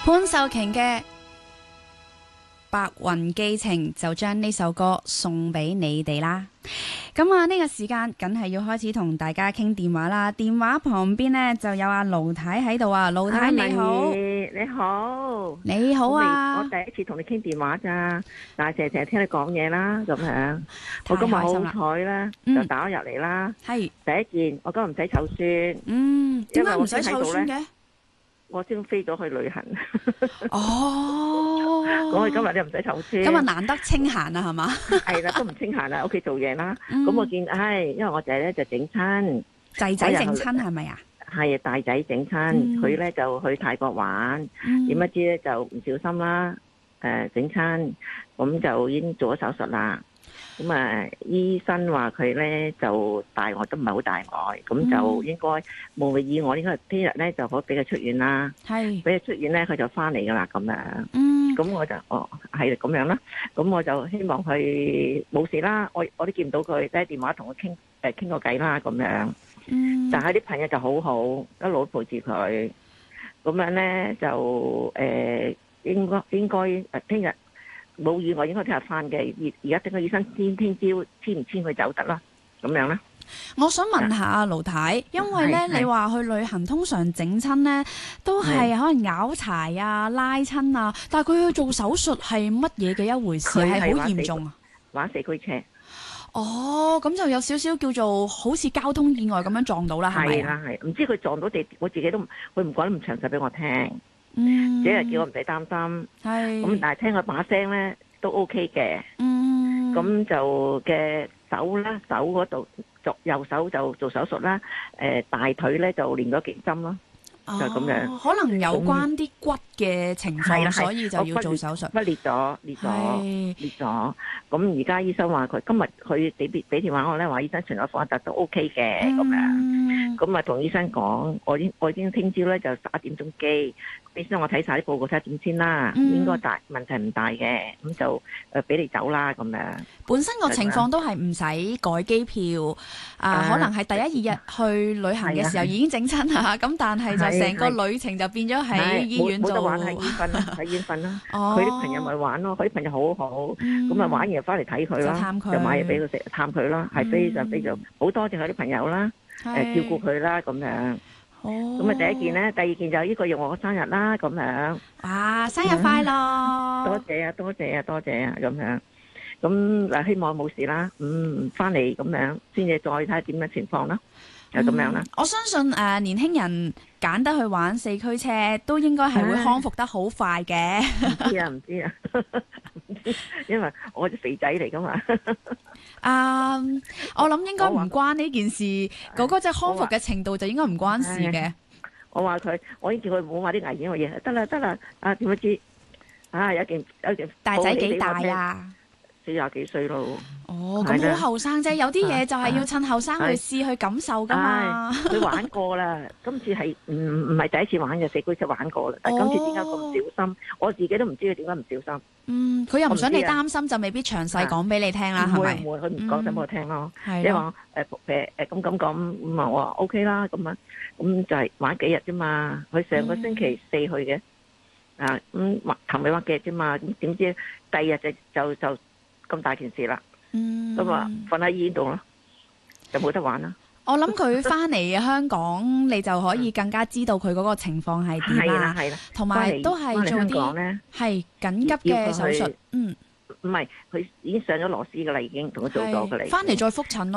潘秀瓊嘅白雲寄情就將呢首歌送俾你哋啦。咁啊，呢個時間梗係要開始同大家傾電話啦。電話旁邊呢就有阿盧太喺度啊，盧太你好， 你好， 你好啊！ 我第一次同你傾電話咋，但係成日聽你講嘢啦，咁樣。我今日好彩啦，就打咗入嚟啦。 係第一件，我今日唔使湊孫。 點解唔使湊孫嘅？ 我先飛咗去旅行。 哦， 我今日你唔使湊孫。 今日難得清閒啊，係嘛？ 係啦，都唔清閒啦，屋企做嘢啦。咁我見，因為我仔咧就整親， 仔整親係咪啊？ 係大仔整親，佢咧就去泰國玩，點不知咧就唔小心啦，整親，咁就已經做咗手術啦。咁啊，醫生話佢咧就大礙都唔係好大礙，咁就應該無謂意外，應該聽日咧就可以俾佢出院啦。係，俾佢出院咧，佢就翻嚟噶啦，咁樣。咁我就係咁樣啦。咁我就希望佢冇事啦。我都見唔到佢，即係電話同佢傾個偈啦，咁樣。但係啲朋友就好好，一路陪住佢。咁樣咧就應該聽日。冇意外應該聽日翻嘅，而家等個醫生聽朝簽唔簽佢走得啦，咁樣啦。 我想問下阿盧太，因為咧你話去旅行通常整親咧都係可能拗柴啊、拉親啊，但係佢去做手術係乜嘢嘅一回事？係好嚴重啊！ 玩四驅車。 哦，咁就有少少叫做好似交通意外咁樣撞到啦，係咪？ 係啦，係，唔知佢撞到地，我自己都佢唔講得咁詳細俾我聽。只係叫我唔使擔心，咁但係聽佢把聲咧都 OK 嘅，咁就嘅手嗰度右手就做手術啦，大腿咧就連咗幾針咯，就咁樣。可能有關啲骨嘅情況，所以就要做手術。 骨裂咗。咁而家醫生話佢今日佢俾電話我咧，話醫生全個放得都 OK 嘅咁樣。咁啊同醫生講，我已經聽朝咧就11點鐘機。醫生我睇晒啲報告睇下點先啦，應該問題唔大嘅，咁就俾你走啦咁樣。 本身個情況都係唔使改機票，可能係第一二日去旅行嘅時候已經整親嚇，咁但係就成個旅程就變咗喺醫院做。冇得玩喺醫院瞓啦，佢啲朋友咪玩咯，佢啲朋友好好，咁啊玩完翻嚟睇佢啦，就買嘢俾佢食，探佢啦，係非常好多謝佢啲朋友啦，照顧佢啦咁樣。咁啊，第一件咧，第二件就呢個月我生日啦，咁樣。 哇！生日快樂！ 多謝啊，咁樣。咁嗱，希望冇事啦。翻嚟咁樣，先至再睇下點樣情況啦。就咁樣啦。 我相信年輕人揀得去玩四驅車，都應該係會康復得好快嘅。 唔知啊，因為我啲肥仔嚟噶嘛。 我諗應該唔關呢件事，嗰個即係康復嘅程度就應該唔關事嘅。 我話佢，我已經叫佢唔好買啲危險嘅嘢，得啦，點不知有件大仔幾大啊 ？40幾歲咯。 哦，咁好後生啫，有啲嘢就係要趁後生去試去感受噶嘛。 佢玩過啦，今次係唔係第一次玩嘅，四驅車玩過啦，但係今次點解咁小心？我自己都唔知佢點解唔小心。 佢又唔想你擔心，就未必詳細講俾你聽啦，係咪？ 唔會，佢唔講俾我聽咯。即係話咁，咁啊，我話 OK 啦，咁啊，咁就係玩幾日啫嘛。佢上個星期4去嘅，琴日玩幾日啫嘛。咁點知第二日就咁大件事啦。咁啊，瞓喺醫院度咯，就冇得玩啦。 我諗佢翻嚟香港，你就可以更加知道佢嗰個情況係點啦。 係啦， 同埋都係做啲係緊急嘅手術。 唔係，佢已經上咗螺絲噶啦，已經同佢做咗噶啦。 翻嚟再復診咯。